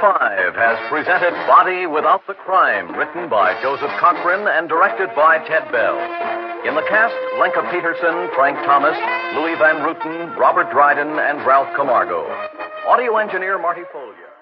5 has presented Body Without the Crime, written by Joseph Cochran and directed by Ted Bell. In the cast, Lenka Peterson, Frank Thomas, Louis Van Ruten, Robert Dryden, and Ralph Camargo. Audio engineer Marty Folger.